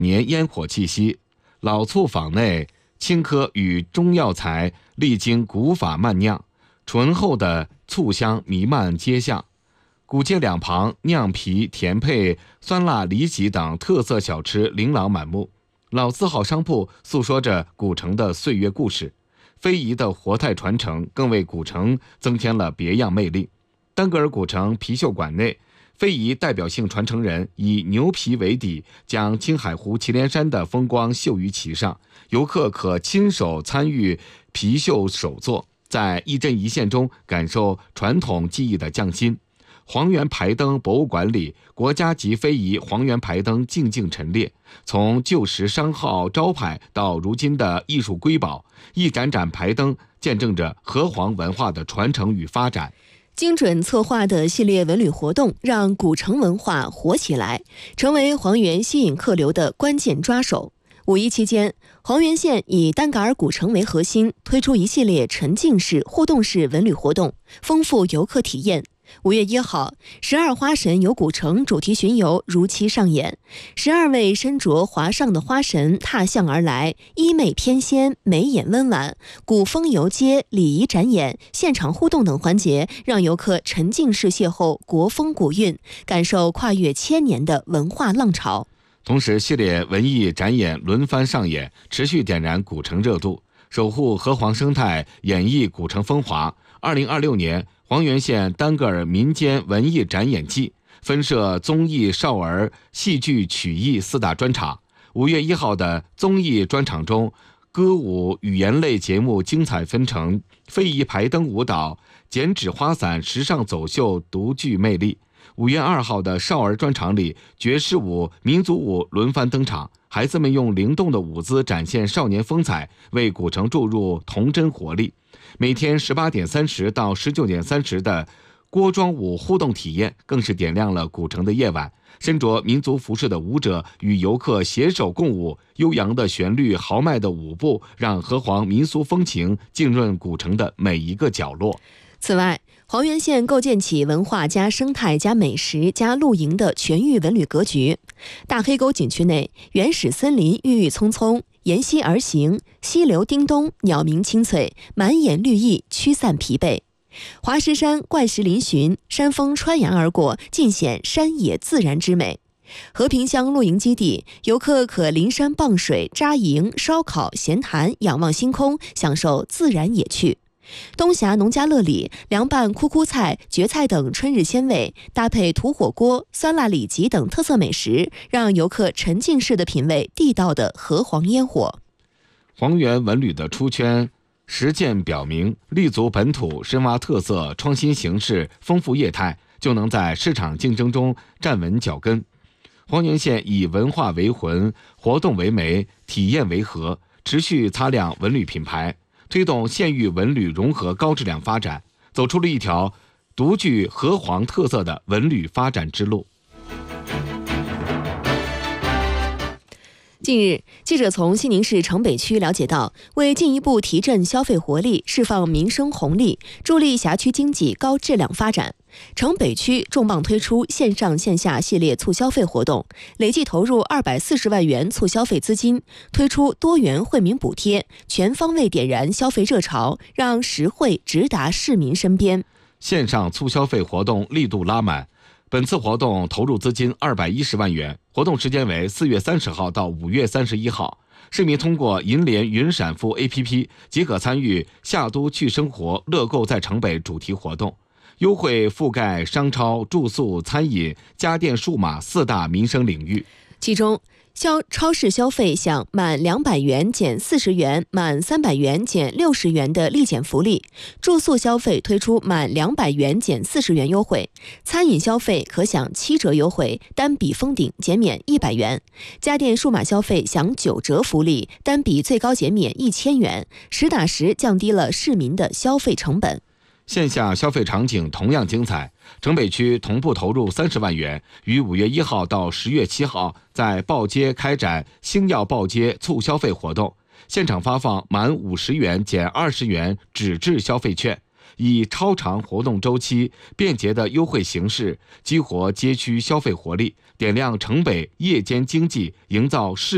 年烟火气息。老醋坊内青稞与中药材历经古法慢酿，醇厚的醋香弥漫街巷。古街两旁酿皮、甜配、酸辣里脊等特色小吃琳琅满目。老字号商铺诉说着古城的岁月故事，非遗的活态传承更为古城增添了别样魅力。丹格尔古城貔貅馆内，非遗代表性传承人以牛皮为底，将青海湖祁连山的风光绣于其上，游客可亲手参与貔貅手作，在一针一线中感受传统技艺的匠心。黄原排灯博物馆里，国家级非遗黄原排灯静静陈列，从旧时商号招牌到如今的艺术瑰宝，一盏盏排灯见证着河黄文化的传承与发展。 精准策划的系列文旅活动让古城文化活起来，成为黄原吸引客流的关键抓手。五一期间，黄原县以丹格尔古城为核心，推出一系列沉浸式、互动式文旅活动，丰富游客体验。5月1号，12花神游古城主题巡游如期上演，12位身着华裳的花神踏象而来，衣袂翩跹，眉眼温婉，古风游街、礼仪展演、现场互动等环节，让游客沉浸式邂逅国风古韵，感受跨越千年的文化浪潮。 同时，系列文艺展演轮番上演，持续点燃古城热度，守护河黄生态，演绎古城风华。2026年黄原县丹格尔民间文艺展演季分设综艺、少儿、戏剧、曲艺4大专场。5月1号的综艺专场中，歌舞、语言类节目精彩纷呈，非遗排灯舞蹈、剪纸花伞时尚走秀独具魅力。5月2号的少儿专场里，爵士舞、民族舞轮番登场，孩子们用灵动的舞姿展现少年风采，为古城注入童真活力。每天18点30到19点30的锅庄舞互动体验，更是点亮了古城的夜晚。身着民族服饰的舞者与游客携手共舞，悠扬的旋律、豪迈的舞步，让河黄民俗风情浸润古城的每一个角落。 此外，黄原县构建起文化加生态加美食加露营的全域文旅格局。大黑沟景区内，原始森林郁郁葱葱，沿溪而行，溪流叮咚，鸟鸣清脆，满眼绿意驱散疲惫。华石山怪石嶙峋，山峰穿崖而过，尽显山野自然之美。和平乡露营基地，游客可临山傍水、扎营、烧烤、闲谈，仰望星空，享受自然野趣。东峡农家乐里，凉拌枯枯菜、蕨菜等春日鲜味，搭配土火锅、酸辣里脊等特色美食，让游客沉浸式的品味地道的河黄烟火。 黄原文旅的出圈实践表明，立足本土，深挖特色，创新形式，丰富业态，就能在市场竞争中站稳脚跟。黄原县以文化为魂，活动为媒，体验为核，持续擦亮文旅品牌，推动县域文旅融合高质量发展，走出了一条独具河黄特色的文旅发展之路。 近日，记者从西宁市城北区了解到，为进一步提振消费活力，释放民生红利，助力辖区经济高质量发展，城北区重磅推出线上线下系列促消费活动，累计投入240万元促消费资金，推出多元惠民补贴，全方位点燃消费热潮，让实惠直达市民身边。 线上促消费活动力度拉满，本次活动投入资金210万元，活动时间为4月30号到5月31号。市民通过银联云闪付 APP 即可参与夏都趣生活乐购在城北主题活动，优惠覆盖商超、住宿、餐饮、家电、数码4大民生领域。 其中，超市消费享满200元减40元，满300元减60元的立减福利；住宿消费推出满200元减40元优惠；餐饮消费可享7折优惠，单笔封顶减免100元；家电数码消费享9折福利，单笔最高减免1000元，实打实降低了市民的消费成本。 线下消费场景同样精彩，城北区同步投入30万元，于5月1号到10月7号在报街开展星耀报街促消费活动，现场发放满50元减20元纸质消费券，以超长活动周期、便捷的优惠形式，激活街区消费活力，点亮城北夜间经济，营造市